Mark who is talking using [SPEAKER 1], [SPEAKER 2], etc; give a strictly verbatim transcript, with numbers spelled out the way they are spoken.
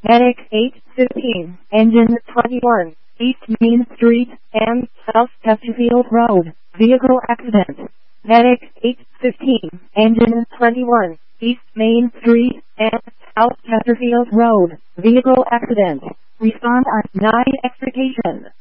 [SPEAKER 1] Medic eight fifteen, Engine twenty-one, East Main Street and South Chesterfield Road, vehicle accident. Medic eight fifteen, Engine twenty-one, East Main Street and South Chesterfield Road, vehicle accident. Respond on nine extrication.